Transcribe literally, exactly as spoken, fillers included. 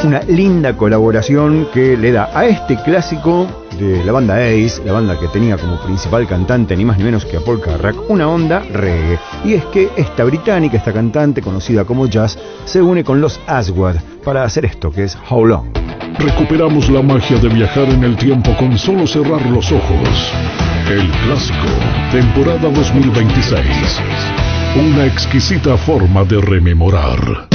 Una linda colaboración que le da a este clásico de la banda Ace, la banda que tenía como principal cantante ni más ni menos que a Paul Carrack, una onda reggae. Y es que esta británica, esta cantante conocida como Jazz, se une con los Aswad para hacer esto que es How Long. Recuperamos la magia de viajar en el tiempo con solo cerrar los ojos. El clásico, temporada dos mil veintiséis. Una exquisita forma de rememorar.